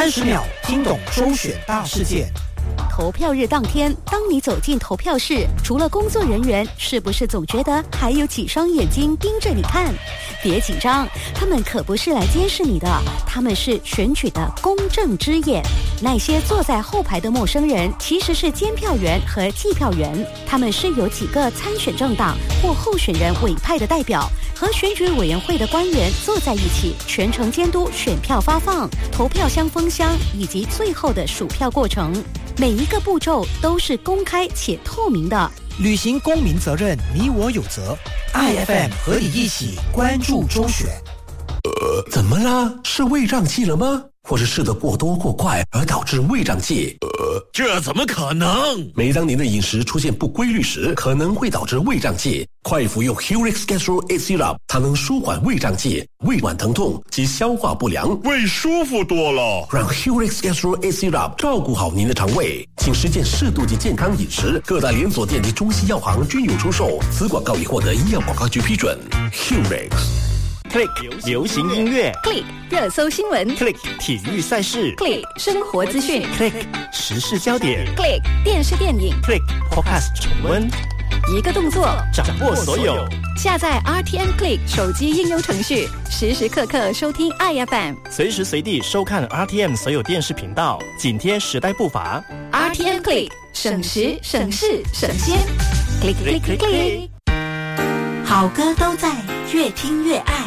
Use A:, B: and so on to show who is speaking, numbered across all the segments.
A: 30秒听懂周选大事件。
B: 投票日当天，当你走进投票室，除了工作人员，是不是总觉得还有几双眼睛盯着你看？别紧张，他们可不是来监视你的，他们是选举的公正之眼。那些坐在后排的陌生人，其实是监票员和计票员，他们是由几个参选政党或候选人委派的代表，和选举委员会的官员坐在一起，全程监督选票发放、投票箱封箱以及最后的数票过程。每一个步骤都是公开且透明的。
A: 履行公民责任，你我有责。IFM 和你一起关注周选。
C: 怎么啦？是胃胀气了吗？或是吃得过多过快而导致胃胀气？
D: 这怎么可能？
C: 每当您的饮食出现不规律时，可能会导致胃胀气。快服用 Hurix Gastro A Syrup， 它能舒缓胃胀气、胃脘疼痛及消化不良，
D: 胃舒服多了。
C: 让 Hurix Gastro A Syrup 照顾好您的肠胃。请实践适度及健康饮食，各大连锁店及中西药行均有出售。此广告已获得医药广告局批准。
E: Hurix。Click 流行音乐
B: Click 热搜新闻
E: Click 体育赛事
B: Click 生活资讯
E: Click 时事焦点
B: Click 电视电影
E: Click Podcast 重温，
B: 一个动作
E: 掌握所有。
B: 下载 RTM Click 手机应用程序，时时刻刻收听 IFM，
E: 随时随地收看 RTM 所有电视频道，紧贴时代步伐。
B: RTM Click 省时省事省先 Click Click Click Click。 好歌都在，越听越爱。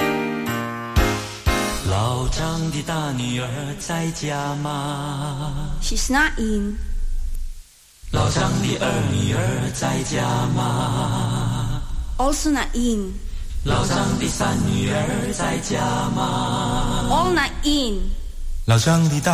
F: 老张的大女儿在家吗？
B: She's not in。
F: 老张的二女儿在家吗？
B: Also not in。
F: 老张的三女儿在家吗？
B: All not in。
F: 老张的大